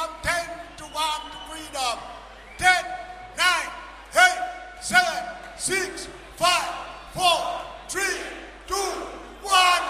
from 10 to 1 to freedom. 10, 9, 8, 7, 6, 5, 4,